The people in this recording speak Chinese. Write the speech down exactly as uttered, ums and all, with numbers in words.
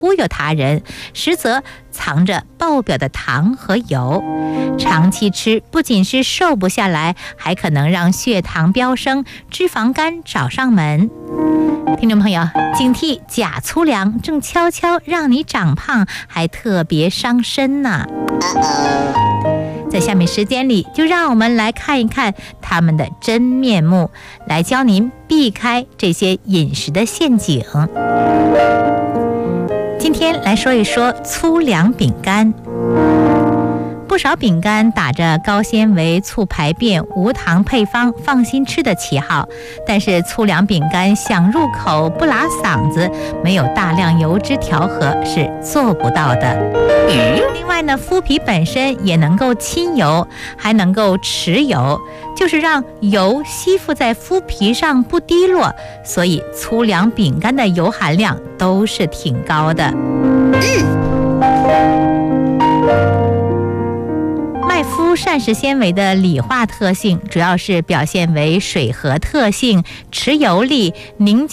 忽悠他人，实则藏着爆表的糖和油。长期吃不仅是瘦不下来，还可能让血糖飙升，脂肪肝找上门。听众朋友，警惕假粗粮正悄悄让你长胖，还特别伤身呢。在下面时间里，就让我们来看一看他们的真面目，来教您避开这些饮食的陷阱。今天来说一说粗粮饼干。不少饼干打着高纤维、促排便、无糖配方、放心吃的旗号，但是粗粮饼干想入口不拉嗓子，没有大量油脂调和是做不到的。另外呢，麸皮本身也能够亲油，还能够持油，就是让油吸附在麸皮上不滴落，所以粗粮饼干的油含量都是挺高的。麦麸膳食纤维的理化特性主要是表现为水合特性、持油力、凝